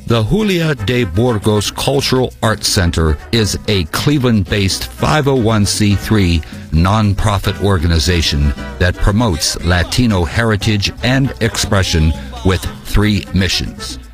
The Julia de Burgos Cultural Arts Center is a Cleveland-based 501c3 nonprofit organization that promotes Latino heritage and expression with 3 missions.